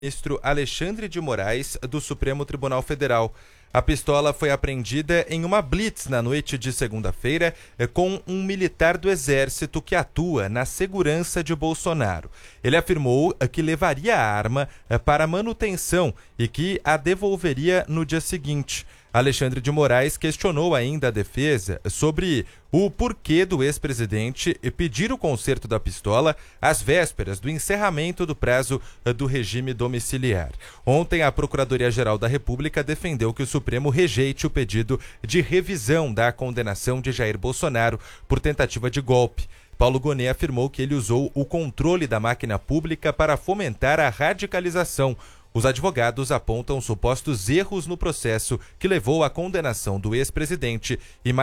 Ministro Alexandre de Moraes, do Supremo Tribunal Federal. A pistola foi apreendida em uma blitz na noite de segunda-feira com um militar do Exército que atua na segurança de Bolsonaro. Ele afirmou que levaria a arma para manutenção e que a devolveria no dia seguinte. Alexandre de Moraes questionou ainda a defesa sobre o porquê do ex-presidente pedir o conserto da pistola às vésperas do encerramento do prazo do regime domiciliar. Ontem, a Procuradoria-Geral da República defendeu que o Supremo rejeite o pedido de revisão da condenação de Jair Bolsonaro por tentativa de golpe. Paulo Gonet afirmou que ele usou o controle da máquina pública para fomentar a radicalização. Os advogados apontam supostos erros no processo que levou à condenação do ex-presidente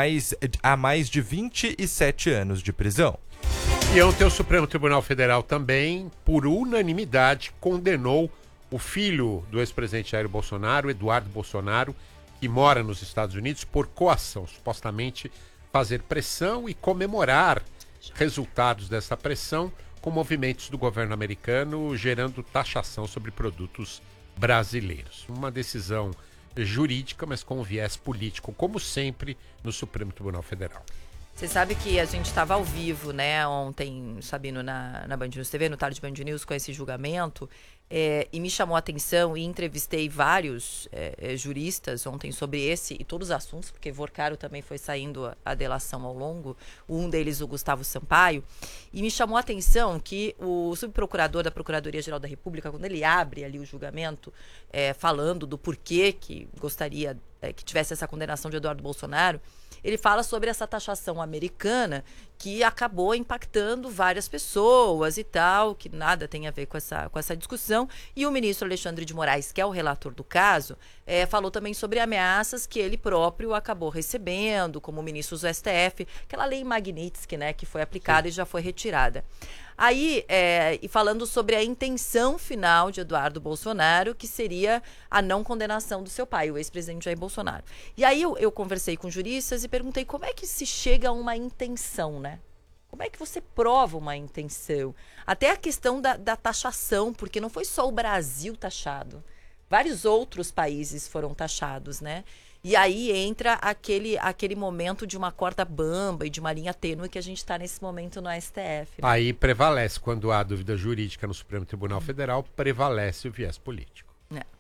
a mais de 27 anos de prisão. E ontem o Supremo Tribunal Federal também, por unanimidade, condenou o filho do ex-presidente Jair Bolsonaro, Eduardo Bolsonaro, que mora nos Estados Unidos, por coação, supostamente fazer pressão e comemorar resultados dessa pressão com movimentos do governo americano gerando taxação sobre produtos brasileiros. Uma decisão jurídica, mas com um viés político, como sempre, no Supremo Tribunal Federal. Você sabe que a gente estava ao vivo, né, ontem, Sabino, na Band News TV, no Tarde Band News, com esse julgamento, e me chamou a atenção e entrevistei vários juristas ontem sobre esse e todos os assuntos, porque Vorcaro também foi saindo a delação ao longo, um deles o Gustavo Sampaio, e me chamou a atenção que o subprocurador da Procuradoria-Geral da República, quando ele abre ali o julgamento, falando do porquê que gostaria que tivesse essa condenação de Eduardo Bolsonaro, ele fala sobre essa taxação americana que acabou impactando várias pessoas e tal, que nada tem a ver com essa discussão. E o ministro Alexandre de Moraes, que é o relator do caso, falou também sobre ameaças que ele próprio acabou recebendo, como ministros do STF, aquela lei Magnitsky, né, que foi aplicada e já foi retirada. Aí, e falando sobre a intenção final de Eduardo Bolsonaro, que seria a não condenação do seu pai, o ex-presidente Jair Bolsonaro. E aí eu conversei com juristas e perguntei como é que se chega a uma intenção, né? Como é que você prova uma intenção? Até a questão da taxação, porque não foi só o Brasil taxado. Vários outros países foram taxados, né? E aí entra aquele momento de uma corda bamba e de uma linha tênue que a gente está nesse momento no STF. Né? Aí prevalece, quando há dúvida jurídica no Supremo Tribunal Federal, prevalece o viés político.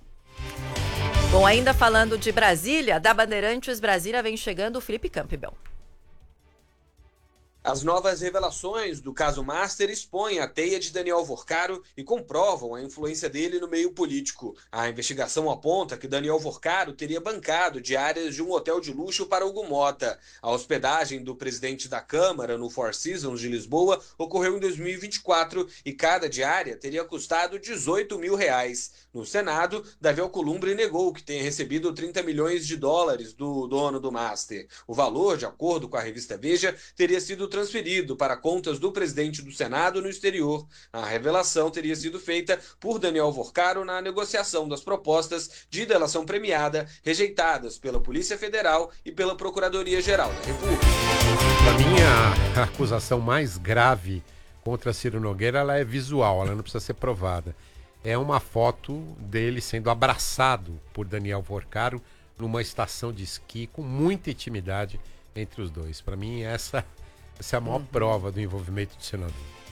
Bom, ainda falando de Brasília, da Bandeirantes Brasília vem chegando o Felipe Campbell. As novas revelações do caso Master expõem a teia de Daniel Vorcaro e comprovam a influência dele no meio político. A investigação aponta que Daniel Vorcaro teria bancado diárias de um hotel de luxo para Hugo Mota. A hospedagem do presidente da Câmara no Four Seasons de Lisboa ocorreu em 2024 e cada diária teria custado R$18 mil. No Senado, Davi Alcolumbre negou que tenha recebido $30 milhões do dono do Master. O valor, de acordo com a revista Veja, teria sido transferido para contas do presidente do Senado no exterior. A revelação teria sido feita por Daniel Vorcaro na negociação das propostas de delação premiada rejeitadas pela Polícia Federal e pela Procuradoria-Geral da República. Para mim, a acusação mais grave contra Ciro Nogueira ela é visual, ela não precisa ser provada. É uma foto dele sendo abraçado por Daniel Vorcaro numa estação de esqui com muita intimidade entre os dois. Para mim, essa é a maior prova do envolvimento do senador.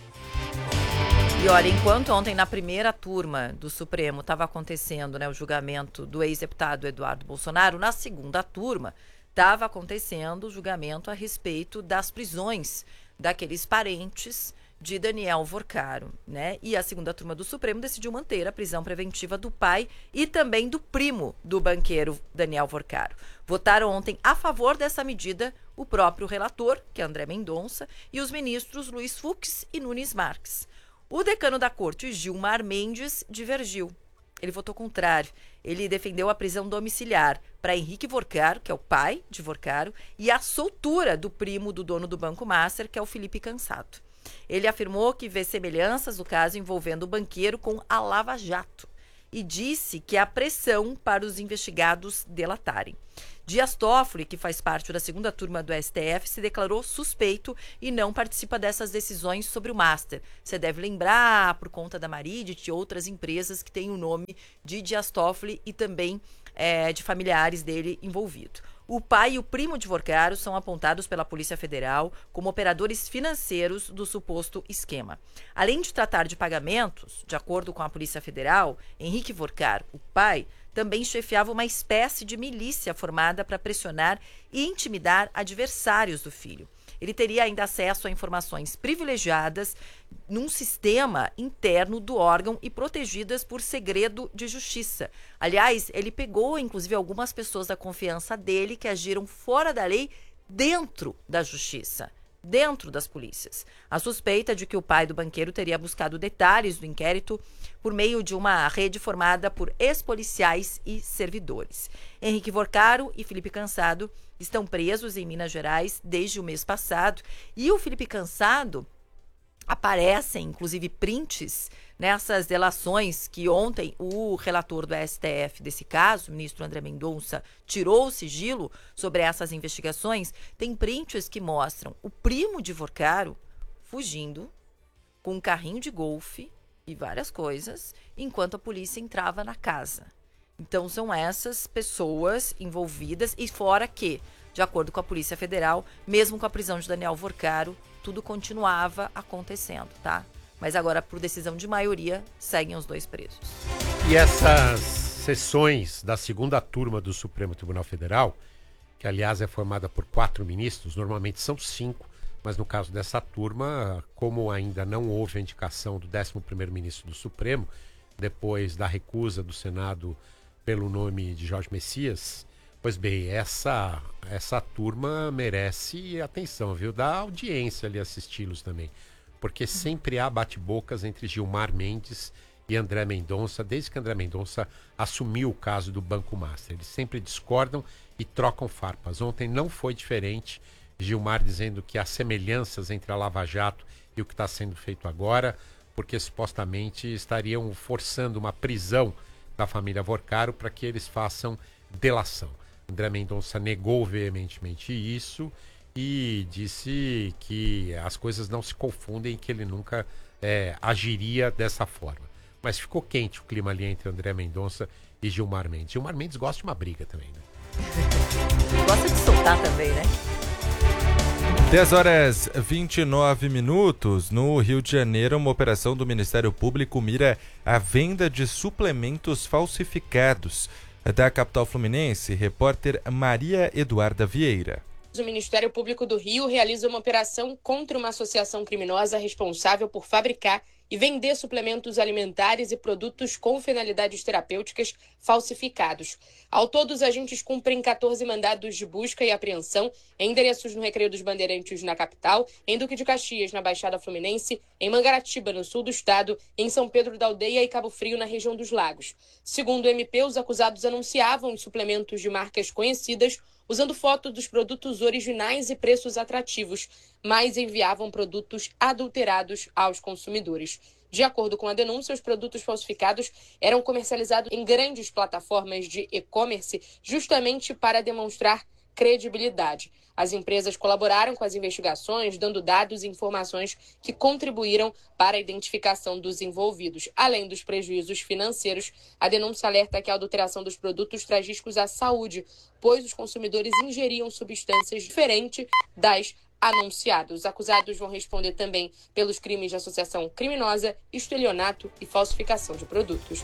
E olha, enquanto ontem na primeira turma do Supremo estava acontecendo, né, o julgamento do ex-deputado Eduardo Bolsonaro, na segunda turma estava acontecendo o julgamento a respeito das prisões daqueles parentes de Daniel Vorcaro, né? E a segunda turma do Supremo decidiu manter a prisão preventiva do pai e também do primo do banqueiro Daniel Vorcaro. Votaram ontem a favor dessa medida o próprio relator, que é André Mendonça, e os ministros Luiz Fux e Nunes Marques. O decano da corte, Gilmar Mendes, divergiu. Ele votou contrário. Ele defendeu a prisão domiciliar para Henrique Vorcaro, que é o pai de Vorcaro, e a soltura do primo do dono do Banco Master, que é o Felipe Cansato. Ele afirmou que vê semelhanças no caso envolvendo o banqueiro com a Lava Jato e disse que há pressão para os investigados delatarem. Dias Toffoli, que faz parte da segunda turma do STF, se declarou suspeito e não participa dessas decisões sobre o Master. Você deve lembrar, por conta da Maridit e outras empresas que têm o nome de Dias Toffoli e também de familiares dele envolvidos. O pai e o primo de Vorcaro são apontados pela Polícia Federal como operadores financeiros do suposto esquema. Além de tratar de pagamentos, de acordo com a Polícia Federal, Henrique Vorcaro, o pai, também chefiava uma espécie de milícia formada para pressionar e intimidar adversários do filho. Ele teria ainda acesso a informações privilegiadas num sistema interno do órgão e protegidas por segredo de justiça. Aliás, ele pegou, inclusive, algumas pessoas da confiança dele que agiram fora da lei dentro da justiça, dentro das polícias. A suspeita de que o pai do banqueiro teria buscado detalhes do inquérito por meio de uma rede formada por ex-policiais e servidores. Henrique Vorcaro e Felipe Cansado estão presos em Minas Gerais desde o mês passado. E o Felipe Cansado aparecem, inclusive, prints nessas delações que ontem o relator do STF desse caso, o ministro André Mendonça, tirou o sigilo sobre essas investigações. Tem prints que mostram o primo de Vorcaro fugindo com um carrinho de golfe e várias coisas, enquanto a polícia entrava na casa. Então são essas pessoas envolvidas, e fora que, de acordo com a Polícia Federal, mesmo com a prisão de Daniel Vorcaro, tudo continuava acontecendo, tá? Mas agora, por decisão de maioria, seguem os dois presos. E essas sessões da segunda turma do Supremo Tribunal Federal, que aliás é formada por 4 ministros, normalmente são 5, mas no caso dessa turma, como ainda não houve a indicação do 11º ministro do Supremo, depois da recusa do Senado pelo nome de Jorge Messias, pois bem, essa turma merece atenção, viu? Dá audiência ali assisti-los também, porque sempre há bate-bocas entre Gilmar Mendes e André Mendonça, desde que André Mendonça assumiu o caso do Banco Master. Eles sempre discordam e trocam farpas. Ontem não foi diferente, Gilmar dizendo que há semelhanças entre a Lava Jato e o que está sendo feito agora, porque supostamente estariam forçando uma prisão da família Vorcaro para que eles façam delação. André Mendonça negou veementemente isso e disse que as coisas não se confundem, que ele nunca agiria dessa forma. Mas ficou quente o clima ali entre André Mendonça e Gilmar Mendes. Gilmar Mendes gosta de uma briga também, né? Gosta de soltar também, né? 10h29. No Rio de Janeiro, uma operação do Ministério Público mira a venda de suplementos falsificados. Da capital fluminense, repórter Maria Eduarda Vieira. O Ministério Público do Rio realiza uma operação contra uma associação criminosa responsável por fabricar e vender suplementos alimentares e produtos com finalidades terapêuticas falsificados. Ao todo, os agentes cumprem 14 mandados de busca e apreensão em endereços no Recreio dos Bandeirantes, na capital, em Duque de Caxias, na Baixada Fluminense, em Mangaratiba, no sul do estado, em São Pedro da Aldeia e Cabo Frio, na região dos Lagos. Segundo o MP, os acusados anunciavam os suplementos de marcas conhecidas, usando fotos dos produtos originais e preços atrativos, mas enviavam produtos adulterados aos consumidores. De acordo com a denúncia, os produtos falsificados eram comercializados em grandes plataformas de e-commerce justamente para demonstrar credibilidade. As empresas colaboraram com as investigações, dando dados e informações que contribuíram para a identificação dos envolvidos. Além dos prejuízos financeiros, a denúncia alerta que a adulteração dos produtos traz riscos à saúde, pois os consumidores ingeriam substâncias diferentes das anunciadas. Os acusados vão responder também pelos crimes de associação criminosa, estelionato e falsificação de produtos.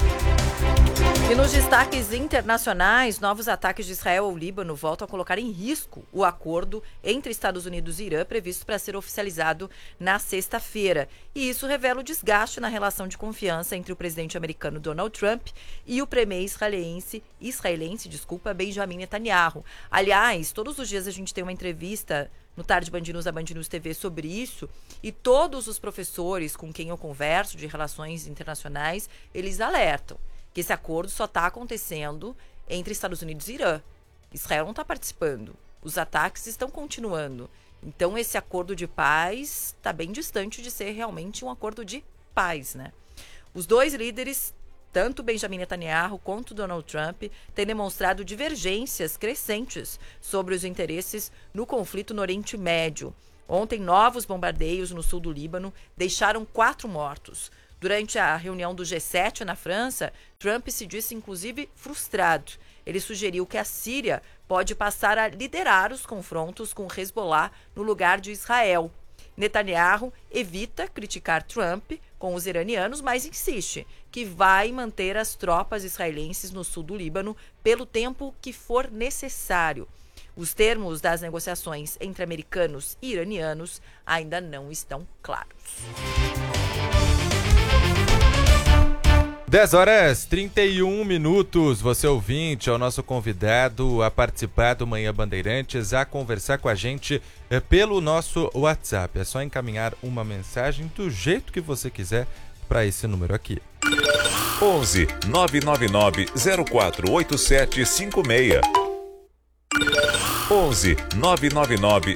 E nos destaques internacionais, novos ataques de Israel ao Líbano voltam a colocar em risco o acordo entre Estados Unidos e Irã, previsto para ser oficializado na sexta-feira. E isso revela o desgaste na relação de confiança entre o presidente americano Donald Trump e o premier israelense Benjamin Netanyahu. Aliás, todos os dias a gente tem uma entrevista no Tarde Band News, da Band News TV, sobre isso, e todos os professores com quem eu converso de relações internacionais, eles alertam que esse acordo só está acontecendo entre Estados Unidos e Irã. Israel não está participando. Os ataques estão continuando. Então, esse acordo de paz está bem distante de ser realmente um acordo de paz, né? Os dois líderes Tanto Benjamin Netanyahu quanto Donald Trump têm demonstrado divergências crescentes sobre os interesses no conflito no Oriente Médio. Ontem, novos bombardeios no sul do Líbano deixaram 4 mortos. Durante a reunião do G7 na França, Trump se disse inclusive frustrado. Ele sugeriu que a Síria pode passar a liderar os confrontos com o Hezbollah no lugar de Israel. Netanyahu evita criticar Trump com os iranianos, mas insiste que vai manter as tropas israelenses no sul do Líbano pelo tempo que for necessário. Os termos das negociações entre americanos e iranianos ainda não estão claros. 10h31. Você ouvinte é o nosso convidado a participar do Manhã Bandeirantes, a conversar com a gente pelo nosso WhatsApp. É só encaminhar uma mensagem do jeito que você quiser para esse número aqui. 11 999 048756. 11 999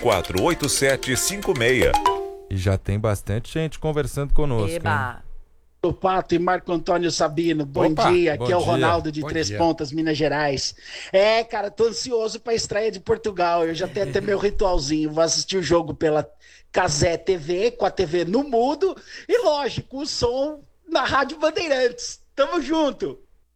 048756. E já tem bastante gente conversando conosco. Eba! O Pato e Marco Antônio Sabino, bom dia, aqui é o Ronaldo de Três Pontas, Minas Gerais. Cara, tô ansioso pra estreia de Portugal, eu já tenho até meu ritualzinho, vou assistir o jogo pela Cazé TV, com a TV no mudo, e lógico, o som na Rádio Bandeirantes. Tamo junto!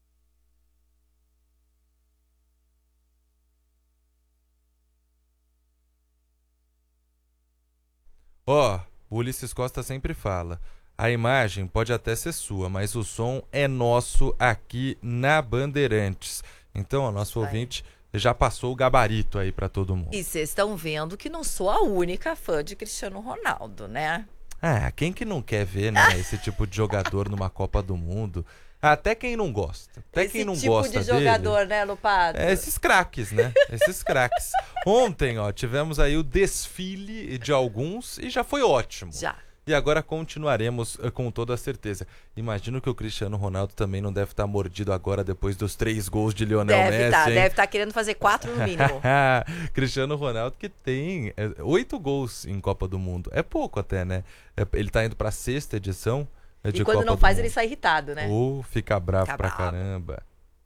O Ulisses Costa sempre fala: a imagem pode até ser sua, mas o som é nosso aqui na Bandeirantes. Então, o nosso ouvinte já passou o gabarito aí para todo mundo. E vocês estão vendo que não sou a única fã de Cristiano Ronaldo, né? Quem que não quer ver, né, esse tipo de jogador numa Copa do Mundo? Até quem não gosta. Até quem não gosta dele. Esse tipo de jogador, né, Lupato? Esses craques, né? Esses craques. Ontem, tivemos aí o desfile de alguns e já foi ótimo. Já. E agora continuaremos com toda a certeza. Imagino que o Cristiano Ronaldo também não deve estar mordido agora depois dos 3 gols de Lionel Messi. Deve estar querendo fazer 4 no mínimo. Cristiano Ronaldo que tem 8 gols em Copa do Mundo. É pouco até, né? Ele tá indo para a 6ª edição de e quando Copa não do faz, Mundo. ele sai irritado, né? Fica bravo pra caramba.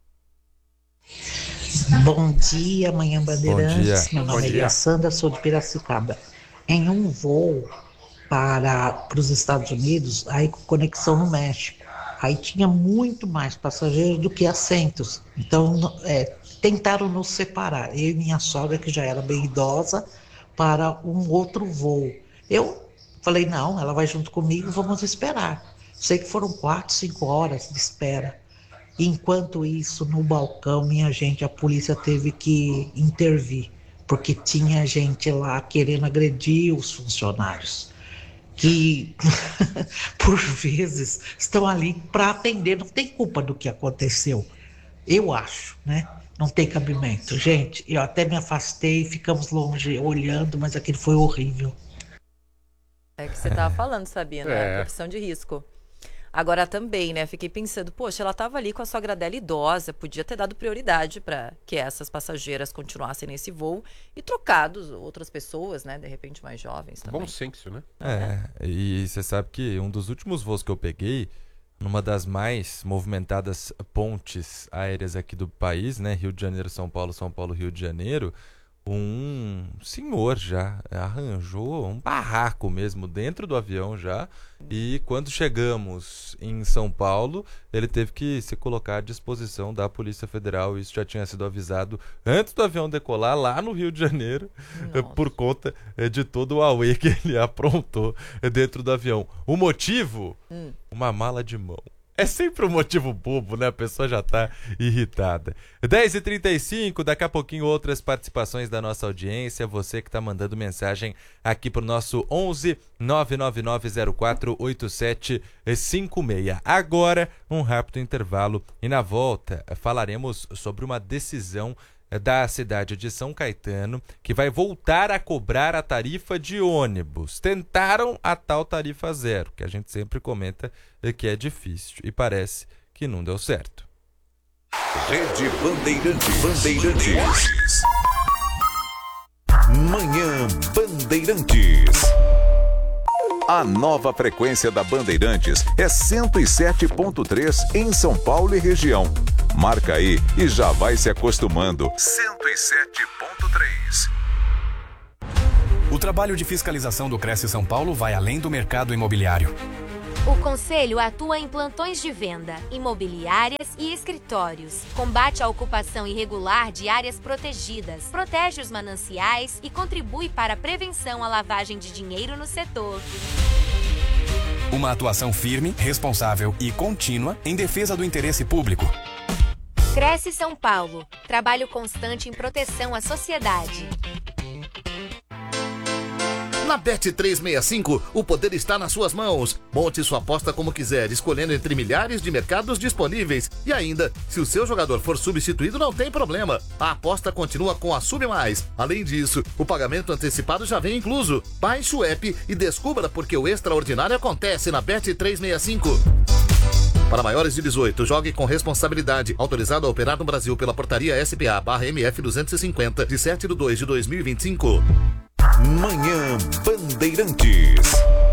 Bom dia, Manhã Bandeirantes. Bom dia. Meu nome é Sandra, sou de Piracicaba. Em um voo para os Estados Unidos, aí com conexão no México, aí tinha muito mais passageiros do que assentos. Então, tentaram nos separar, eu e minha sogra, que já era bem idosa, para um outro voo. Eu falei, não, ela vai junto comigo, vamos esperar. Sei que foram 4, 5 horas de espera. Enquanto isso, no balcão, minha gente, a polícia teve que intervir, porque tinha gente lá querendo agredir os funcionários, que por vezes estão ali para atender, não tem culpa do que aconteceu, eu acho, né? Não tem cabimento. Gente, eu até me afastei, ficamos longe olhando, mas aquilo foi horrível. É que você tava falando, Sabina, profissão de risco. Agora também, né, fiquei pensando, poxa, ela tava ali com a sogra dela idosa, podia ter dado prioridade para que essas passageiras continuassem nesse voo e trocado outras pessoas, né, de repente mais jovens também. Bom senso, né? E você sabe que um dos últimos voos que eu peguei, numa das mais movimentadas pontes aéreas aqui do país, né, Rio de Janeiro, São Paulo, São Paulo, Rio de Janeiro, um senhor já arranjou um barraco mesmo dentro do avião já, e quando chegamos em São Paulo, ele teve que se colocar à disposição da Polícia Federal. Isso já tinha sido avisado antes do avião decolar lá no Rio de Janeiro, por conta de todo o auê que ele aprontou dentro do avião. O motivo? Uma mala de mão. É sempre um motivo bobo, né? A pessoa já tá irritada. 10h35, daqui a pouquinho outras participações da nossa audiência. Você que tá mandando mensagem aqui pro nosso 11 999 04 8756. Agora, um rápido intervalo e na volta falaremos sobre uma decisão da cidade de São Caetano, que vai voltar a cobrar a tarifa de ônibus. Tentaram a tal tarifa zero, que a gente sempre comenta que é difícil, e parece que não deu certo. Rede Bandeirantes. Manhã Bandeirantes. A nova frequência da Bandeirantes é 107.3 em São Paulo e região. Marca aí e já vai se acostumando. 107.3. O trabalho de fiscalização do Cresce São Paulo vai além do mercado imobiliário. O Conselho atua em plantões de venda, imobiliárias e escritórios. Combate a ocupação irregular de áreas protegidas, protege os mananciais e contribui para a prevenção à lavagem de dinheiro no setor. Uma atuação firme, responsável e contínua em defesa do interesse público. Cresce São Paulo. Trabalho constante em proteção à sociedade. Na Bet365, o poder está nas suas mãos. Monte sua aposta como quiser, escolhendo entre milhares de mercados disponíveis. E ainda, se o seu jogador for substituído, não tem problema. A aposta continua com a Sub Mais. Além disso, o pagamento antecipado já vem incluso. Baixe o app e descubra porque o extraordinário acontece na Bet365. Para maiores de 18, jogue com responsabilidade. Autorizado a operar no Brasil pela portaria SPA/MF 250, de 7/2/2025. Manhã Bandeirantes.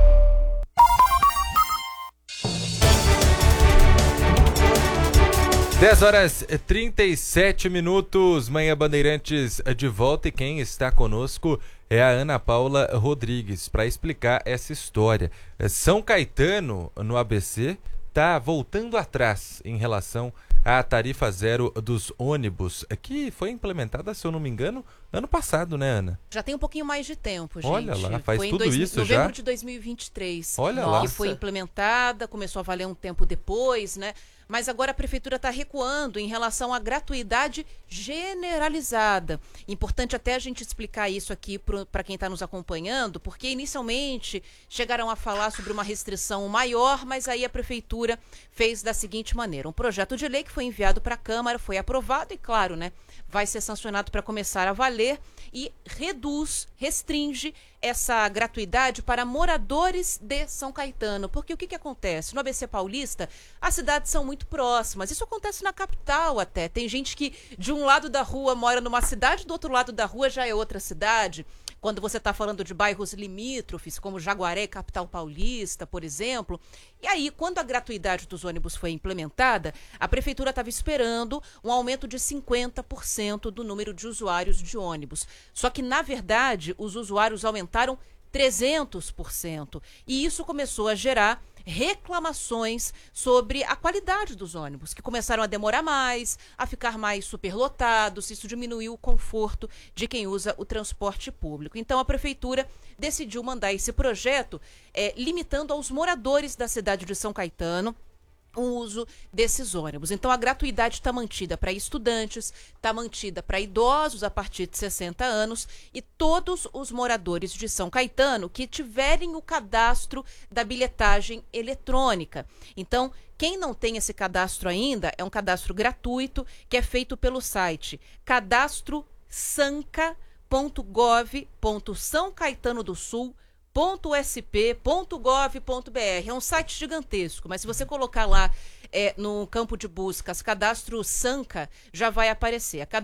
Dez horas e 37 minutos, Manhã Bandeirantes de volta, e quem está conosco é a Ana Paula Rodrigues para explicar essa história. São Caetano, no ABC, está voltando atrás em relação à tarifa zero dos ônibus, que foi implementada, se eu não me engano, ano passado, né, Ana? Já tem um pouquinho mais de tempo, gente. Olha lá, faz foi tudo isso novembro já? Novembro de 2023. Olha lá. Que foi implementada, começou a valer um tempo depois, né? Mas agora a prefeitura está recuando em relação à gratuidade generalizada. Importante até a gente explicar isso aqui para quem está nos acompanhando, porque inicialmente chegaram a falar sobre uma restrição maior, mas aí a prefeitura fez da seguinte maneira: um projeto de lei que foi enviado para a Câmara, foi aprovado e, claro, né, vai ser sancionado para começar a valer, e restringe essa gratuidade para moradores de São Caetano. Porque o que acontece? No ABC Paulista, as cidades são muito próximas. Isso acontece na capital até. Tem gente que de um lado da rua mora numa cidade, do outro lado da rua já é outra cidade. Quando você está falando de bairros limítrofes, como Jaguaré, capital paulista, por exemplo. E aí, quando a gratuidade dos ônibus foi implementada, a prefeitura estava esperando um aumento de 50% do número de usuários de ônibus. Só que, na verdade, os usuários aumentaram 300%. E isso começou a gerar reclamações sobre a qualidade dos ônibus, que começaram a demorar mais, a ficar mais superlotados. Isso diminuiu o conforto de quem usa o transporte público. Então a prefeitura decidiu mandar esse projeto limitando aos moradores da cidade de São Caetano o uso desses ônibus. Então a gratuidade está mantida para estudantes, está mantida para idosos a partir de 60 anos e todos os moradores de São Caetano que tiverem o cadastro da bilhetagem eletrônica. Então, quem não tem esse cadastro ainda, é um cadastro gratuito que é feito pelo site cadastrosanca.gov.sãocaetanodosul.sp.gov.br. É um site gigantesco, mas se você colocar lá no campo de buscas Cadastro Sanca, já vai aparecer. É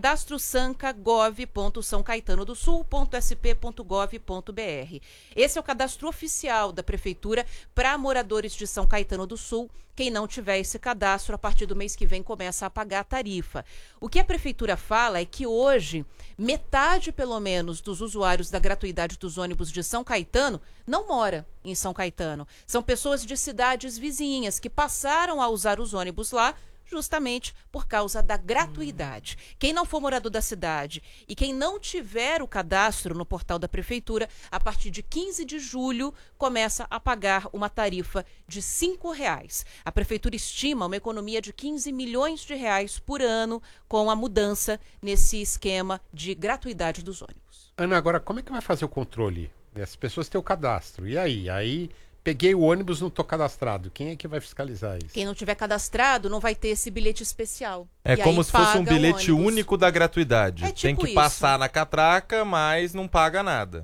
cadastrosanca.gov.sãocaetanodosul.sp.gov.br. Esse é o cadastro oficial da prefeitura para moradores de São Caetano do Sul. Quem não tiver esse cadastro, a partir do mês que vem começa a pagar a tarifa. O que a prefeitura fala é que hoje, metade pelo menos dos usuários da gratuidade dos ônibus de São Caetano não mora em São Caetano. São pessoas de cidades vizinhas que passaram a usar os ônibus lá justamente por causa da gratuidade. Quem não for morador da cidade e quem não tiver o cadastro no portal da prefeitura, a partir de 15 de julho, começa a pagar uma tarifa de R$ 5,00. A prefeitura estima uma economia de 15 milhões de reais por ano com a mudança nesse esquema de gratuidade dos ônibus. Ana, agora como é que vai fazer o controle? As pessoas têm o cadastro. E aí? Aí peguei o ônibus, não estou cadastrado. Quem é que vai fiscalizar isso? Quem não tiver cadastrado não vai ter esse bilhete especial. É como se fosse um bilhete único da gratuidade. É tipo tem que isso. passar na catraca, mas não paga nada.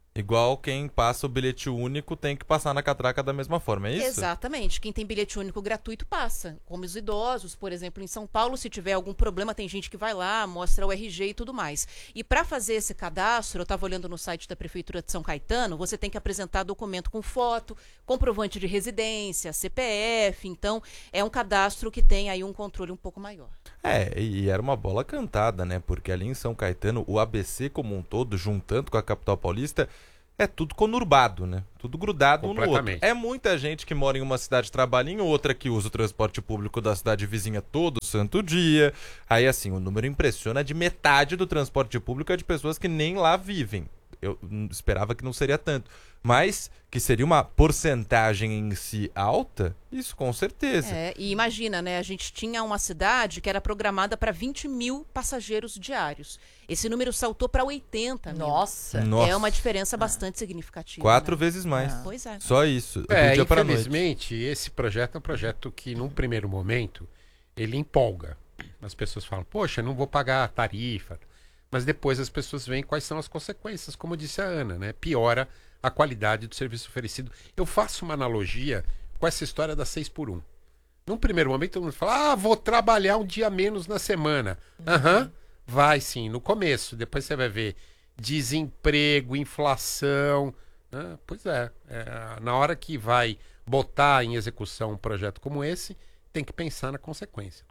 Igual quem passa o bilhete único tem que passar na catraca da mesma forma, é isso? Exatamente. Quem tem bilhete único gratuito passa. Como os idosos, por exemplo, em São Paulo, se tiver algum problema, tem gente que vai lá, mostra o RG e tudo mais. E para fazer esse cadastro, eu estava olhando no site da Prefeitura de São Caetano, você tem que apresentar documento com foto, comprovante de residência, CPF. Então, é um cadastro que tem aí um controle um pouco maior. E era uma bola cantada, né? Porque ali em São Caetano, o ABC como um todo, juntando com a capital paulista, é tudo conurbado, né? Tudo grudado um no outro. É muita gente que mora em uma cidade, trabalha em outra, que usa o transporte público da cidade vizinha todo santo dia. Aí, assim, o número impressiona de metade do transporte público é de pessoas que nem lá vivem. Eu esperava que não seria tanto. Mas que seria uma porcentagem em si alta, isso com certeza. E imagina, né? A gente tinha uma cidade que era programada para 20 mil passageiros diários. Esse número saltou para 80 mil. Nossa. É uma diferença bastante significativa. 4 vezes mais. Pois é. Só isso. Do dia pra noite. Infelizmente, esse projeto é um projeto que, num primeiro momento, ele empolga. As pessoas falam, poxa, não vou pagar a tarifa. Mas depois as pessoas veem quais são as consequências, como disse a Ana, né? Piora a qualidade do serviço oferecido. Eu faço uma analogia com essa história da 6x1. Num primeiro momento, todo mundo fala, vou trabalhar um dia menos na semana. Vai sim, no começo. Depois você vai ver desemprego, inflação. Pois é, na hora que vai botar em execução um projeto como esse, tem que pensar na consequência.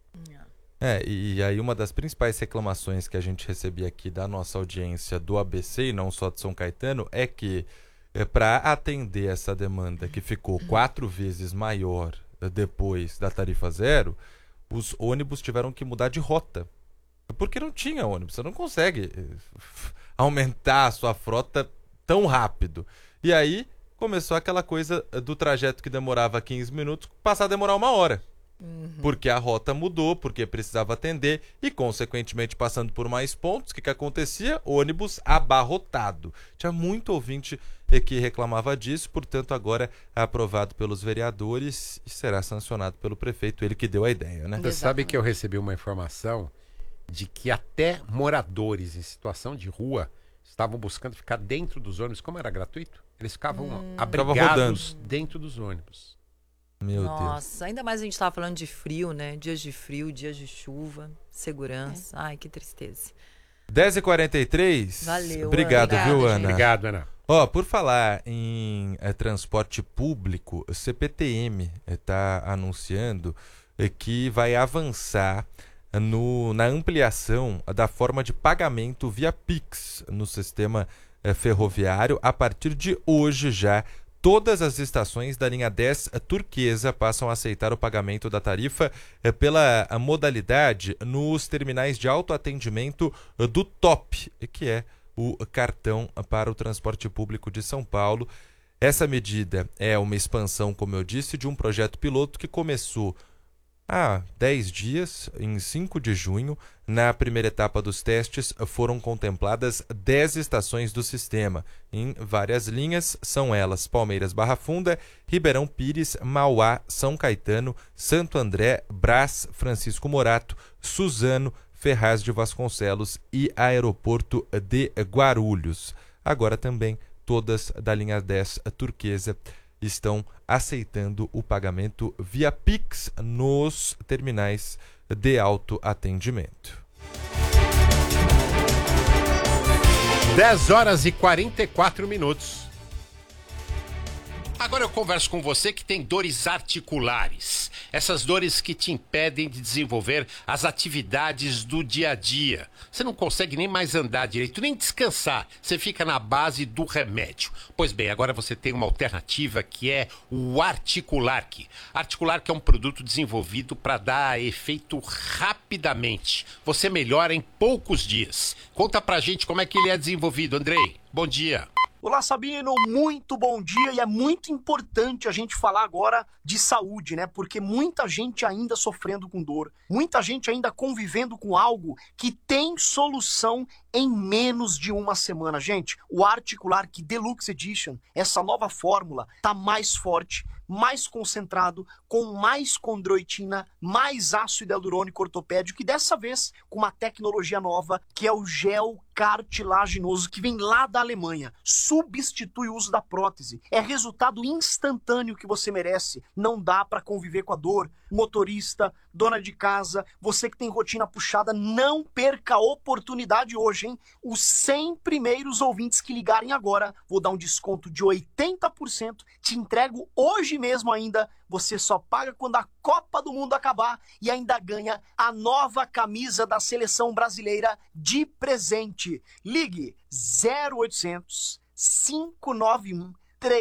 E aí uma das principais reclamações que a gente recebia aqui da nossa audiência do ABC, e não só de São Caetano, é que para atender essa demanda que ficou 4 vezes maior depois da tarifa zero, os ônibus tiveram que mudar de rota. Porque não tinha ônibus, você não consegue aumentar a sua frota tão rápido. E aí começou aquela coisa do trajeto que demorava 15 minutos passar a demorar 1 hora. Porque a rota mudou, porque precisava atender e, consequentemente, passando por mais pontos, o que acontecia? Ônibus abarrotado. Tinha muito ouvinte que reclamava disso, portanto, agora é aprovado pelos vereadores e será sancionado pelo prefeito, ele que deu a ideia, né? Você sabe que eu recebi uma informação de que até moradores em situação de rua estavam buscando ficar dentro dos ônibus, como era gratuito, eles ficavam abrigados dentro dos ônibus. Meu Nossa, Deus. ainda mais a gente estava falando de frio, né? Dias de frio, dias de chuva, segurança. Ai, que tristeza. 10h43. Valeu, Obrigado, Ana. viu, Ana? Obrigado, Ana. Por falar em transporte público, o CPTM está anunciando que vai avançar na ampliação da forma de pagamento via Pix no sistema ferroviário. A partir de hoje já, todas as estações da linha 10 turquesa passam a aceitar o pagamento da tarifa pela modalidade nos terminais de autoatendimento do TOP, que é o cartão para o transporte público de São Paulo. Essa medida é uma expansão, como eu disse, de um projeto piloto que começou há 10 dias, em 5 de junho. Na primeira etapa dos testes foram contempladas 10 estações do sistema, em várias linhas, são elas Palmeiras Barra Funda, Ribeirão Pires, Mauá, São Caetano, Santo André, Brás, Francisco Morato, Suzano, Ferraz de Vasconcelos e Aeroporto de Guarulhos. Agora também todas da linha 10 turquesa estão aceitando o pagamento via Pix nos terminais de autoatendimento. 10h44. Agora eu converso com você que tem dores articulares. Essas dores que te impedem de desenvolver as atividades do dia a dia. Você não consegue nem mais andar direito, nem descansar. Você fica na base do remédio. Pois bem, agora você tem uma alternativa que é o Articulark. Articulark é um produto desenvolvido para dar efeito rapidamente. Você melhora em poucos dias. Conta pra gente como é que ele é desenvolvido, Andrei. Bom dia. Olá, Sabino, muito bom dia, e é muito importante a gente falar agora de saúde, né? Porque muita gente ainda sofrendo com dor, muita gente ainda convivendo com algo que tem solução em menos de uma semana. Gente, o Articular Key Deluxe Edition, essa nova fórmula, tá mais forte, mais concentrado, com mais condroitina, mais ácido hialurônico ortopédico, e dessa vez com uma tecnologia nova, que é o gel cartilaginoso, que vem lá da Alemanha. Substitui o uso da prótese. É resultado instantâneo que você merece. Não dá para conviver com a dor. Motorista, dona de casa, você que tem rotina puxada, não perca a oportunidade hoje, hein? Os 100 primeiros ouvintes que ligarem agora, vou dar um desconto de 80%, te entrego hoje mesmo ainda. Você só paga quando a Copa do Mundo acabar e ainda ganha a nova camisa da seleção brasileira de presente. Ligue 0800 591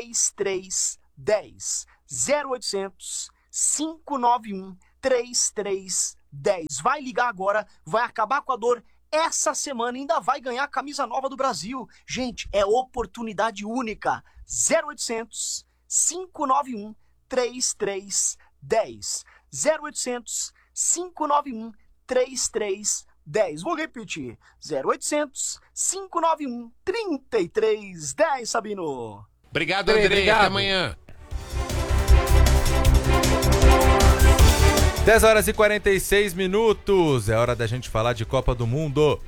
3310. 0800 591 3310. Vai ligar agora, vai acabar com a dor essa semana, ainda vai ganhar a camisa nova do Brasil. Gente, é oportunidade única. 0800 591 3310. 0800 591 3310. Vou repetir. 0800 591 3310, Sabino. Obrigado, André. Até amanhã. 10 horas e 46 minutos. É hora da gente falar de Copa do Mundo.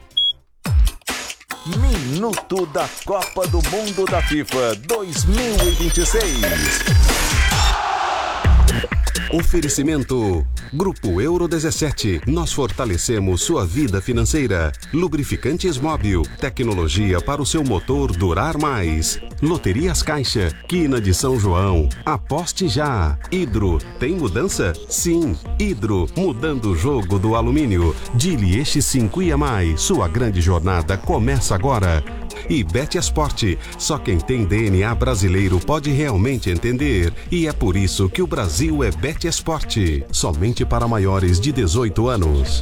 Minuto da Copa do Mundo da FIFA 2026. Oferecimento Grupo Euro 17. Nós fortalecemos sua vida financeira. Lubrificantes Móbil. Tecnologia para o seu motor durar mais. Loterias Caixa. Quina de São João. Aposte já. Hidro. Tem mudança? Sim. Hidro. Mudando o jogo do alumínio. Dilieste 5 e mais. Sua grande jornada começa agora. E Betesport, só quem tem DNA brasileiro pode realmente entender. E é por isso que o Brasil é Betesport, somente para maiores de 18 anos.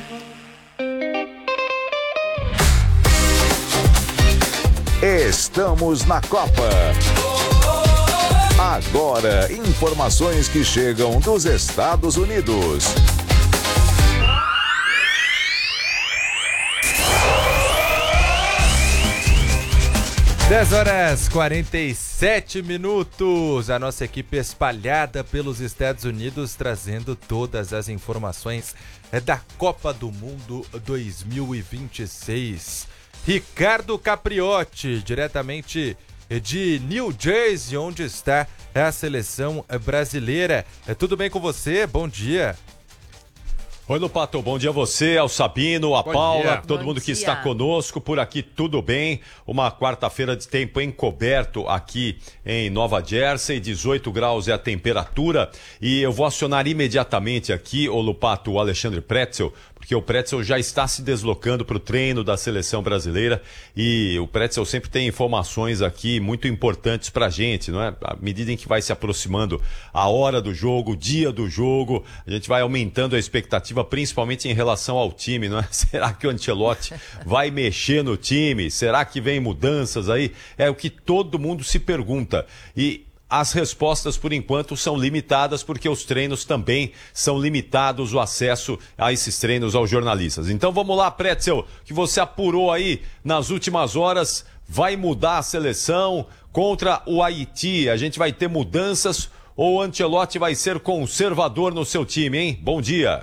Estamos na Copa. Agora, informações que chegam dos Estados Unidos. 10 horas 47 minutos. A nossa equipe espalhada pelos Estados Unidos, trazendo todas as informações da Copa do Mundo 2026. Ricardo Capriotti, diretamente de New Jersey, onde está a seleção brasileira. Tudo bem com você? Bom dia. Oi, Lupato, bom dia a você, ao Sabino, a Paula, dia. todo mundo que está conosco por aqui, tudo bem? Uma quarta-feira de tempo encoberto aqui em Nova Jersey, 18 graus é a temperatura, e eu vou acionar imediatamente aqui, o Lupato, o Alexandre Pretzel, porque o Pretzel já está se deslocando para o treino da seleção brasileira e o Pretzel sempre tem informações aqui muito importantes para a gente, não é? À medida em que vai se aproximando a hora do jogo, o dia do jogo, a gente vai aumentando a expectativa, principalmente em relação ao time, não é? Será que o Ancelotti vai mexer no time? Será que vem mudanças aí? É o que todo mundo se pergunta. E as respostas, por enquanto, são limitadas porque os treinos também são limitados, o acesso a esses treinos aos jornalistas. Então vamos lá, Pretzel, que você apurou aí nas últimas horas, vai mudar a seleção contra o Haiti. A gente vai ter mudanças ou o Ancelotti vai ser conservador no seu time, hein? Bom dia.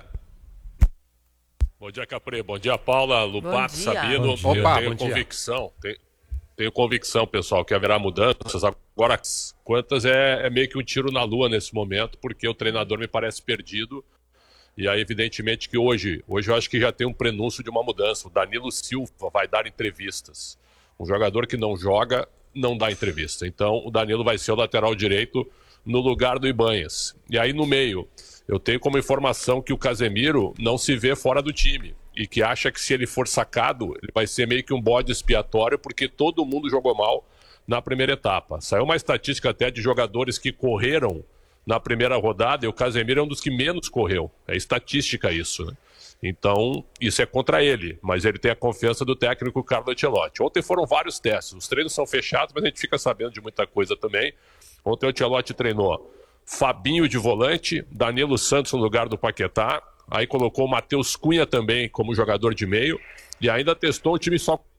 Bom dia, Capri. Bom dia, Paula, Lupato, Sabino. Opa, eu tenho convicção. Tenho convicção, pessoal, que haverá mudanças. Agora, quantas é meio que um tiro na lua nesse momento, porque o treinador me parece perdido. E aí, evidentemente, que hoje eu acho que já tem um prenúncio de uma mudança. O Danilo Silva vai dar entrevistas. Um jogador que não joga, não dá entrevista. Então, o Danilo vai ser o lateral direito no lugar do Ibanhas. E aí, no meio, eu tenho como informação que o Casemiro não se vê fora do time. E que acha que se ele for sacado, ele vai ser meio que um bode expiatório, porque todo mundo jogou mal na primeira etapa. Saiu uma estatística até de jogadores que correram na primeira rodada, e o Casemiro é um dos que menos correu. É estatística isso, né? Então, isso é contra ele, mas ele tem a confiança do técnico Carlo Ancelotti. Ontem foram vários testes, os treinos são fechados, mas a gente fica sabendo de muita coisa também. Ontem o Ancelotti treinou Fabinho de volante, Danilo Santos no lugar do Paquetá, aí colocou o Matheus Cunha também como jogador de meio, e ainda testou um time só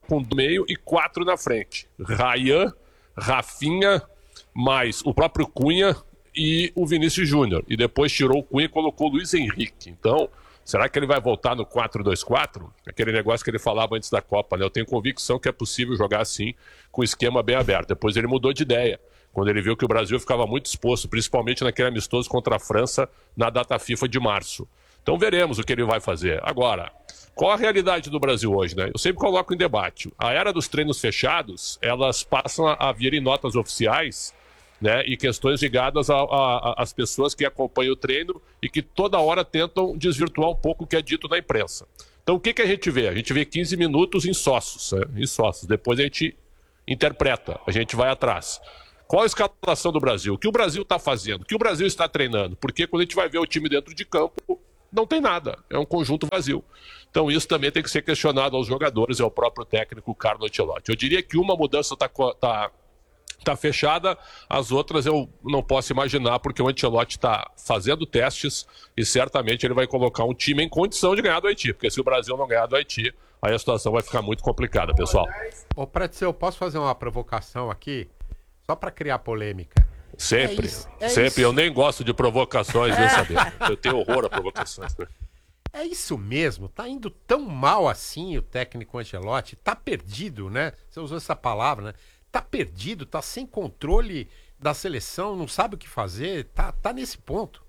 com meio e 4 na frente. Ryan, Rafinha, mais o próprio Cunha e o Vinícius Júnior. E depois tirou o Cunha e colocou o Luiz Henrique. Então, será que ele vai voltar no 4-2-4? Aquele negócio que ele falava antes da Copa, né? Eu tenho convicção que é possível jogar assim, com o esquema bem aberto. Depois ele mudou de ideia, quando ele viu que o Brasil ficava muito exposto, principalmente naquele amistoso contra a França, na data FIFA de março. Então veremos o que ele vai fazer. Agora, qual a realidade do Brasil hoje, né? Eu sempre coloco em debate. A era dos treinos fechados, elas passam a vir em notas oficiais, né, e questões ligadas às pessoas que acompanham o treino e que toda hora tentam desvirtuar um pouco o que é dito na imprensa. Então o que a gente vê? A gente vê 15 minutos em sócios, né? Em sócios. Depois a gente interpreta, a gente vai atrás. Qual a escalação do Brasil? O que o Brasil está fazendo? O que o Brasil está treinando? Porque quando a gente vai ver o time dentro de campo, não tem nada. É um conjunto vazio. Então isso também tem que ser questionado aos jogadores e ao próprio técnico Carlo Ancelotti. Eu diria que uma mudança está fechada, as outras eu não posso imaginar, porque o Ancelotti está fazendo testes e certamente ele vai colocar um time em condição de ganhar do Haiti, porque se o Brasil não ganhar do Haiti, aí a situação vai ficar muito complicada, pessoal. Ô, Pretzel, eu posso fazer uma provocação aqui, só para criar polêmica? Sempre, sempre. Isso. Eu nem gosto de provocações, viu, saber? Eu tenho horror a provocações. Né? É isso mesmo, tá indo tão mal assim o técnico Ancelotti, tá perdido, né? Você usou essa palavra, né? Tá perdido, tá sem controle da seleção, não sabe o que fazer, tá nesse ponto.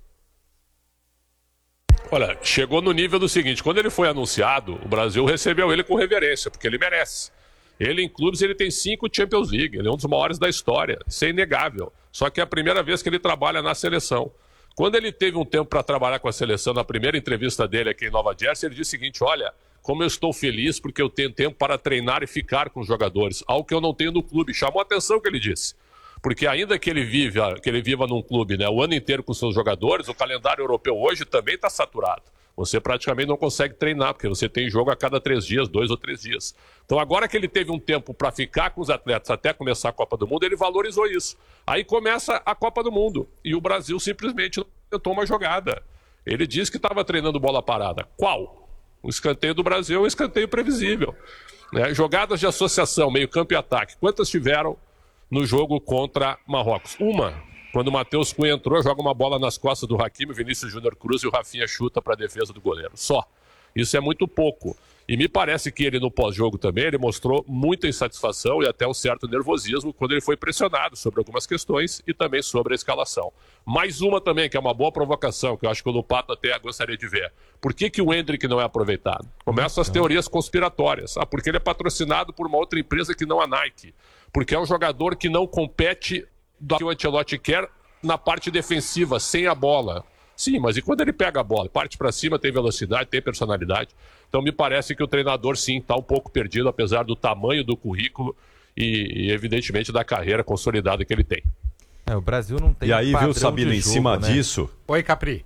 Olha, chegou no nível do seguinte, quando ele foi anunciado, o Brasil recebeu ele com reverência, porque ele merece. Ele em clubes, ele tem 5 Champions League, ele é um dos maiores da história, isso é inegável. Só que é a primeira vez que ele trabalha na seleção. Quando ele teve um tempo para trabalhar com a seleção, na primeira entrevista dele aqui em Nova Jersey, ele disse o seguinte, olha, como eu estou feliz porque eu tenho tempo para treinar e ficar com os jogadores, algo que eu não tenho no clube. Chamou a atenção o que ele disse. Porque ainda que ele viva num clube, né, o ano inteiro com seus jogadores, o calendário europeu hoje também está saturado. Você praticamente não consegue treinar, porque você tem jogo a cada 3 dias, 2 ou 3 dias. Então agora que ele teve um tempo para ficar com os atletas até começar a Copa do Mundo, ele valorizou isso. Aí começa a Copa do Mundo e o Brasil simplesmente não tentou uma jogada. Ele disse que estava treinando bola parada. Qual? O escanteio do Brasil é um escanteio previsível. Né? Jogadas de associação, meio campo e ataque. Quantas tiveram no jogo contra Marrocos? Uma. Quando o Matheus Cunha entrou, joga uma bola nas costas do Hakimi, o Vinícius Júnior cruza e o Rafinha chuta para a defesa do goleiro. Só. Isso é muito pouco. E me parece que ele no pós-jogo também, ele mostrou muita insatisfação e até um certo nervosismo quando ele foi pressionado sobre algumas questões e também sobre a escalação. Mais uma também, que é uma boa provocação, que eu acho que o Lupato até gostaria de ver. Por que o Endrick não é aproveitado? Começam as teorias conspiratórias. Porque ele é patrocinado por uma outra empresa que não a Nike. Porque é um jogador que não compete do que o Ancelotti quer na parte defensiva, sem a bola. Sim, mas e quando ele pega a bola? Parte para cima, tem velocidade, tem personalidade. Então me parece que o treinador sim está um pouco perdido, apesar do tamanho do currículo e evidentemente da carreira consolidada que ele tem. O Brasil não tem. E aí, viu, Sabino, em cima disso... Oi, Capri.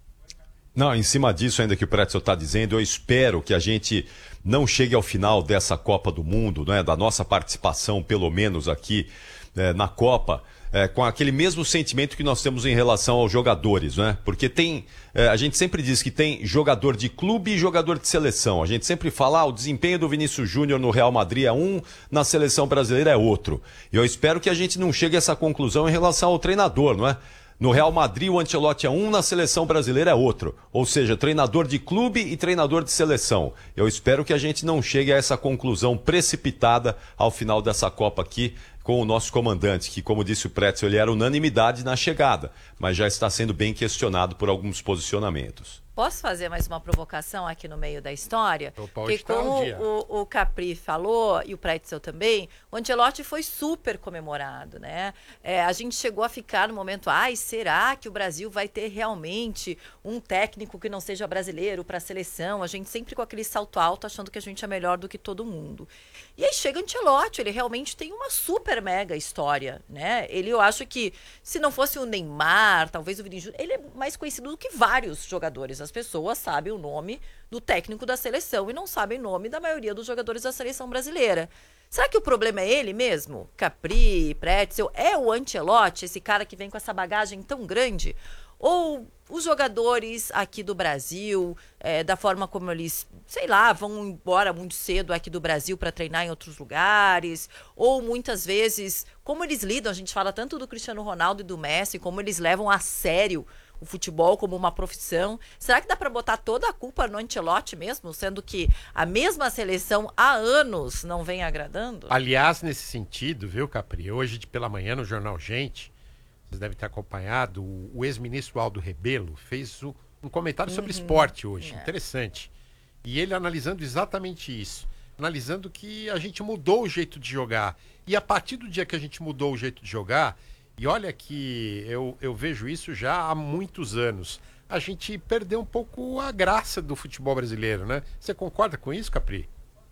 Não, em cima disso ainda que o Pretzel está dizendo, eu espero que a gente não chegue ao final dessa Copa do Mundo, né, da nossa participação, pelo menos aqui na Copa, com aquele mesmo sentimento que nós temos em relação aos jogadores, né? Porque a gente sempre diz que tem jogador de clube e jogador de seleção. A gente sempre fala, o desempenho do Vinícius Júnior no Real Madrid é um, na seleção brasileira é outro. E eu espero que a gente não chegue a essa conclusão em relação ao treinador, não é? No Real Madrid o Ancelotti é um, na seleção brasileira é outro. Ou seja, treinador de clube e treinador de seleção. Eu espero que a gente não chegue a essa conclusão precipitada ao final dessa Copa aqui com o nosso comandante, que, como disse o Pretzel, ele era unanimidade na chegada, mas já está sendo bem questionado por alguns posicionamentos. Posso fazer mais uma provocação aqui no meio da história? Porque como o Capri falou, e o Pretzel também, o Ancelotti foi super comemorado, né? A gente chegou a ficar no momento, será que o Brasil vai ter realmente um técnico que não seja brasileiro para a seleção? A gente sempre com aquele salto alto, achando que a gente é melhor do que todo mundo. E aí chega o Ancelotti, ele realmente tem uma super mega história, né? Eu acho que se não fosse o Neymar, talvez o Vinícius, ele é mais conhecido do que vários jogadores. As pessoas sabem o nome do técnico da seleção e não sabem o nome da maioria dos jogadores da seleção brasileira. Será que o problema é ele mesmo? Capri, Pretzel, é o Ancelotti, esse cara que vem com essa bagagem tão grande? ou os jogadores aqui do Brasil, da forma como eles, sei lá, vão embora muito cedo aqui do Brasil para treinar em outros lugares, ou muitas vezes, como eles lidam, a gente fala tanto do Cristiano Ronaldo e do Messi, como eles levam a sério o futebol como uma profissão. Será que dá para botar toda a culpa no Ancelotti mesmo, sendo que a mesma seleção há anos não vem agradando? Aliás, nesse sentido, viu, Capri, hoje pela manhã no Jornal Gente, vocês devem ter acompanhado, o ex-ministro Aldo Rebelo fez um comentário sobre esporte hoje, interessante. E ele analisando exatamente isso, analisando que a gente mudou o jeito de jogar. E a partir do dia que a gente mudou o jeito de jogar, e olha que eu vejo isso já há muitos anos, a gente perdeu um pouco a graça do futebol brasileiro, né? Você concorda com isso, Capri?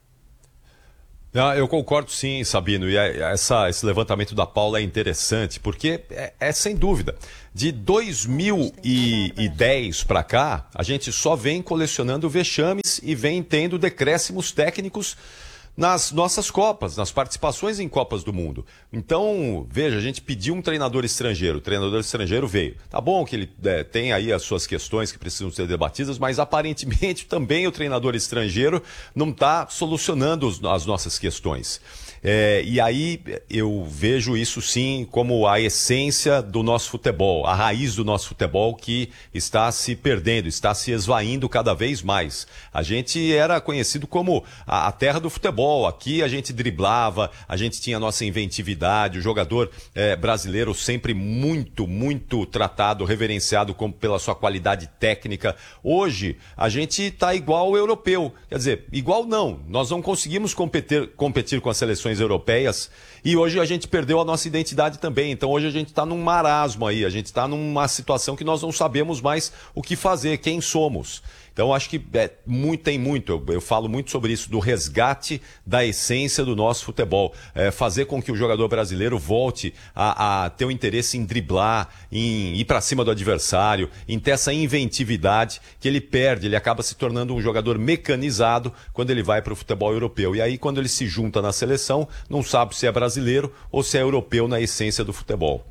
Eu concordo sim, Sabino, e esse levantamento da Paula é interessante, porque é sem dúvida, de 2010 para cá, a gente só vem colecionando vexames e vem tendo decréscimos técnicos nas nossas Copas, nas participações em Copas do Mundo. Então, veja, a gente pediu um treinador estrangeiro, o treinador estrangeiro veio. Tá bom que ele tem aí as suas questões que precisam ser debatidas, mas aparentemente também o treinador estrangeiro não está solucionando as nossas questões. E aí eu vejo isso sim como a essência do nosso futebol, a raiz do nosso futebol que está se perdendo, está se esvaindo cada vez mais. A gente era conhecido como a terra do futebol, aqui a gente driblava, a gente tinha a nossa inventividade, o jogador brasileiro sempre muito, muito tratado, reverenciado pela sua qualidade técnica. Hoje a gente está igual ao europeu, quer dizer, igual não, nós não conseguimos competir com as seleções europeias e hoje a gente perdeu a nossa identidade também. Então hoje a gente está num marasmo aí, a gente está numa situação que nós não sabemos mais o que fazer, quem somos. Então acho que tem muito, eu falo muito sobre isso, do resgate da essência do nosso futebol. Fazer com que o jogador brasileiro volte a ter o interesse em driblar, em ir para cima do adversário, em ter essa inventividade que ele perde, ele acaba se tornando um jogador mecanizado quando ele vai para o futebol europeu. E aí quando ele se junta na seleção, não sabe se é brasileiro ou se é europeu na essência do futebol.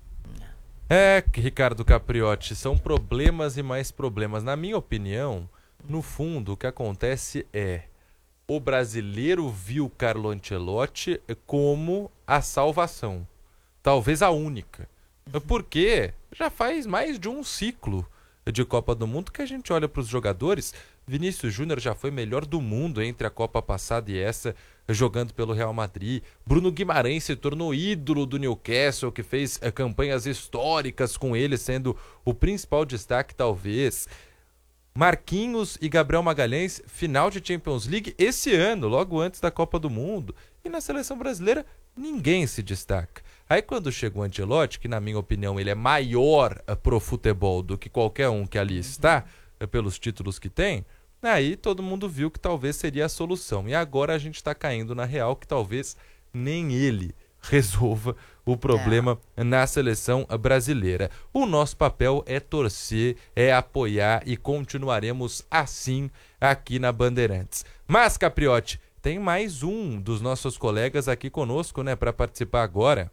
Ricardo Capriotti, são problemas e mais problemas. Na minha opinião, no fundo, o que acontece o brasileiro viu Carlo Ancelotti como a salvação. Talvez a única. Porque já faz mais de um ciclo de Copa do Mundo que a gente olha para os jogadores. Vinícius Júnior já foi melhor do mundo entre a Copa passada e essa, jogando pelo Real Madrid. Bruno Guimarães se tornou ídolo do Newcastle, que fez campanhas históricas com ele, sendo o principal destaque, talvez. Marquinhos e Gabriel Magalhães, final de Champions League esse ano, logo antes da Copa do Mundo. E na seleção brasileira, ninguém se destaca. Aí quando chega o Ancelotti, que na minha opinião ele é maior pro futebol do que qualquer um que ali está, pelos títulos que tem, aí todo mundo viu que talvez seria a solução. E agora a gente está caindo na real que talvez nem ele resolva o problema na seleção brasileira. O nosso papel é torcer, é apoiar e continuaremos assim aqui na Bandeirantes. Mas, Capriotti, tem mais um dos nossos colegas aqui conosco, né, para participar agora.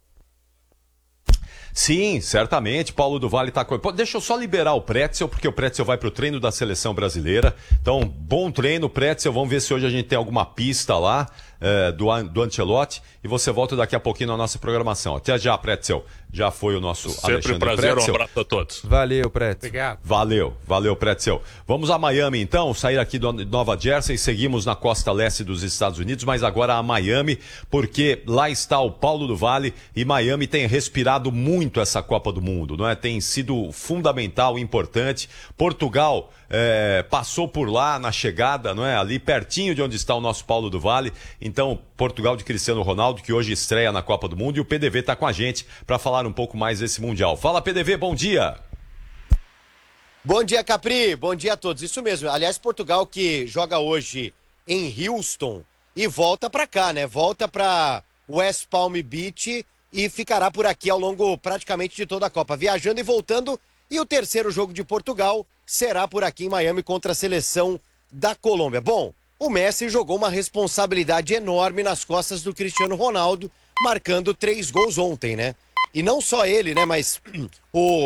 Sim, certamente, Paulo do Vale está com... Deixa eu só liberar o Pretzel, porque o Pretzel vai para o treino da seleção brasileira. Então, bom treino, Pretzel. Vamos ver se hoje a gente tem alguma pista lá do Ancelotti. E você volta daqui a pouquinho na nossa programação. Até já, Pretzel. Já foi o nosso sempre Alexandre prazer, Pretzel. Um abraço a todos. Valeu, Pretzel. Obrigado. Valeu, Pretzel. Vamos a Miami, então, sair aqui de Nova Jersey, seguimos na costa leste dos Estados Unidos, mas agora a Miami, porque lá está o Paulo do Vale e Miami tem respirado muito essa Copa do Mundo, não é? Tem sido fundamental, importante. Portugal passou por lá na chegada, não é? Ali pertinho de onde está o nosso Paulo do Vale. Então, Portugal de Cristiano Ronaldo, que hoje estreia na Copa do Mundo, e o PDV está com a gente para falar um pouco mais desse Mundial. Fala, PDV, bom dia! Bom dia, Capri, bom dia a todos. Isso mesmo, aliás, Portugal que joga hoje em Houston e volta para cá, né? Volta para West Palm Beach e ficará por aqui ao longo praticamente de toda a Copa, viajando e voltando. E o terceiro jogo de Portugal será por aqui em Miami contra a seleção da Colômbia. Bom, o Messi jogou uma responsabilidade enorme nas costas do Cristiano Ronaldo, marcando 3 gols ontem, né? E não só ele, né? Mas o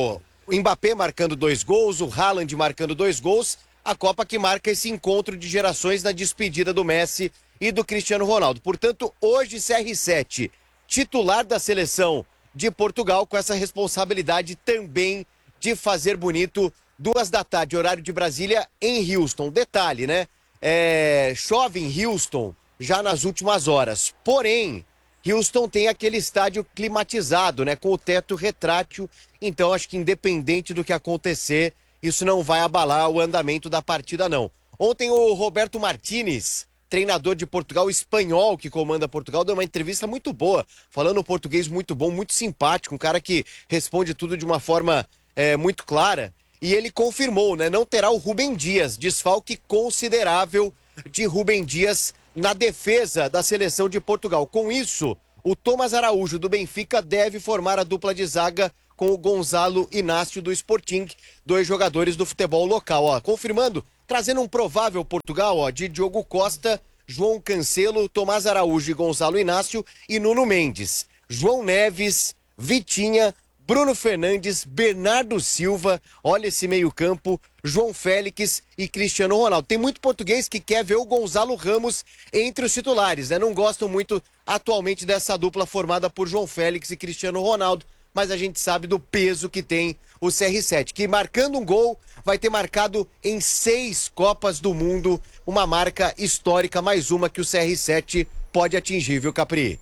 o Mbappé marcando 2 gols, o Haaland marcando 2 gols, a Copa que marca esse encontro de gerações na despedida do Messi e do Cristiano Ronaldo. Portanto, hoje CR7, titular da seleção de Portugal, com essa responsabilidade também de fazer bonito, 2 da tarde, horário de Brasília, em Houston. Detalhe, né? Chove em Houston já nas últimas horas. Porém, Houston tem aquele estádio climatizado, né? Com o teto retrátil. Então, acho que independente do que acontecer, isso não vai abalar o andamento da partida, não. Ontem o Roberto Martínez, treinador de Portugal, espanhol que comanda Portugal, deu uma entrevista muito boa, falando um português muito bom, muito simpático, um cara que responde tudo de uma forma muito clara. E ele confirmou, né? Não terá o Rúben Dias, desfalque considerável de Rúben Dias na defesa da seleção de Portugal. Com isso, o Tomás Araújo do Benfica deve formar a dupla de zaga com o Gonzalo Inácio do Sporting, 2 jogadores do futebol local. Ó, confirmando, trazendo um provável Portugal de Diogo Costa, João Cancelo, Tomás Araújo e Gonzalo Inácio e Nuno Mendes. João Neves, Vitinha, Bruno Fernandes, Bernardo Silva, olha esse meio-campo, João Félix e Cristiano Ronaldo. Tem muito português que quer ver o Gonzalo Ramos entre os titulares, né? Não gostam muito atualmente dessa dupla formada por João Félix e Cristiano Ronaldo, mas a gente sabe do peso que tem o CR7, que marcando um gol vai ter marcado em 6 Copas do Mundo, uma marca histórica, mais uma que o CR7 pode atingir, viu, Capri?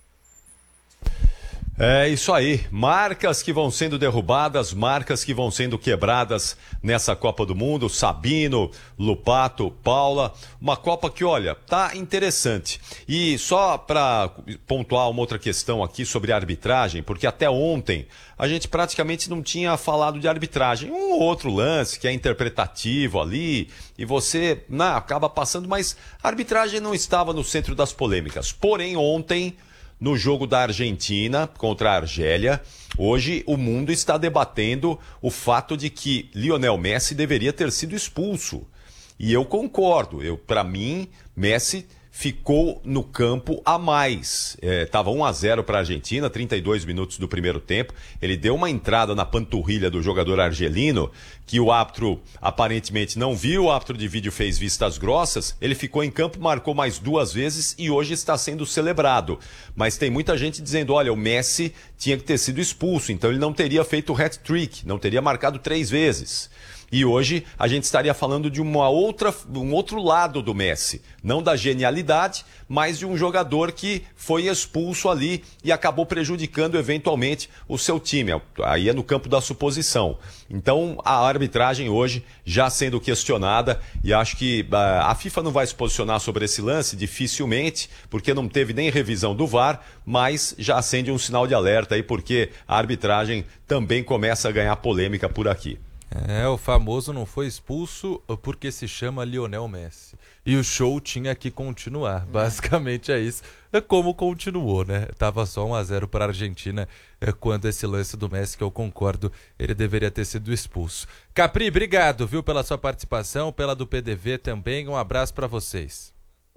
É isso aí, marcas que vão sendo derrubadas, marcas que vão sendo quebradas nessa Copa do Mundo. Sabino, Lupato, Paula, uma Copa que, olha, tá interessante. E só para pontuar uma outra questão aqui sobre a arbitragem, porque até ontem a gente praticamente não tinha falado de arbitragem. Um ou outro lance que é interpretativo ali e você acaba passando, mas a arbitragem não estava no centro das polêmicas. Porém, ontem, no jogo da Argentina contra a Argélia, hoje o mundo está debatendo o fato de que Lionel Messi deveria ter sido expulso. E eu concordo, para mim, Messi ficou no campo a mais. Estava 1-0 para a Argentina, 32 minutos do primeiro tempo. Ele deu uma entrada na panturrilha do jogador argelino, que o árbitro aparentemente não viu, o árbitro de vídeo fez vistas grossas, ele ficou em campo, marcou mais 2 vezes e hoje está sendo celebrado. Mas tem muita gente dizendo, olha, o Messi tinha que ter sido expulso, então ele não teria feito o hat-trick, não teria marcado 3 vezes. E hoje a gente estaria falando de um outro lado do Messi. Não da genialidade, mas de um jogador que foi expulso ali e acabou prejudicando eventualmente o seu time. Aí é no campo da suposição. Então a arbitragem hoje já sendo questionada e acho que a FIFA não vai se posicionar sobre esse lance, dificilmente, porque não teve nem revisão do VAR, mas já acende um sinal de alerta aí porque a arbitragem também começa a ganhar polêmica por aqui. O famoso não foi expulso porque se chama Lionel Messi. E o show tinha que continuar. Basicamente é isso. Como continuou, né? Tava só 1-0 para a Argentina quando esse lance do Messi, que eu concordo, ele deveria ter sido expulso. Capri, obrigado, viu, pela sua participação, pela do PDV também. Um abraço para vocês.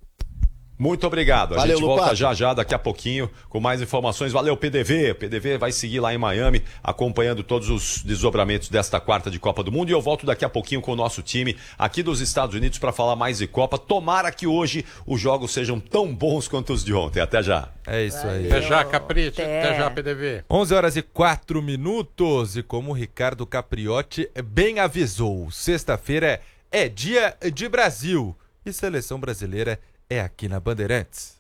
Muito obrigado. Valeu, a gente volta Lupato. já daqui a pouquinho com mais informações. Valeu, PDV. PDV vai seguir lá em Miami acompanhando todos os desdobramentos desta quarta de Copa do Mundo. E eu volto daqui a pouquinho com o nosso time aqui dos Estados Unidos para falar mais de Copa. Tomara que hoje os jogos sejam tão bons quanto os de ontem. Até já. É isso aí. Até já, Capricho. Até já, PDV. 11h04. E como o Ricardo Capriotti bem avisou, sexta-feira é dia de Brasil. E seleção brasileira é aqui na Bandeirantes.